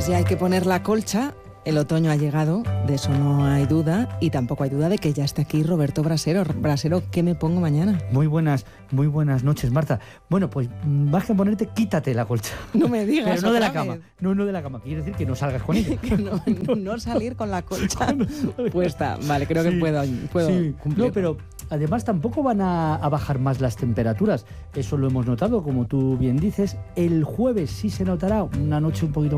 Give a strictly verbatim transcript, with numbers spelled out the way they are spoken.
Pues ya hay que poner la colcha. El otoño ha llegado, de eso no hay duda, y tampoco hay duda de que ya está aquí Roberto Brasero. Brasero, ¿qué me pongo mañana? Muy buenas, muy buenas noches, Marta. Bueno, pues más que ponerte, quítate la colcha. No me digas. Pero no de la otra cama. vez. No, no de la cama. Quiere decir que no salgas con ella. Que no, no, no salir con la colcha puesta. Vale, creo que Sí, puedo, puedo sí. cumplir. No, pero además tampoco van a, a bajar más las temperaturas. Eso lo hemos notado, como tú bien dices. El jueves sí se notará una noche un poquito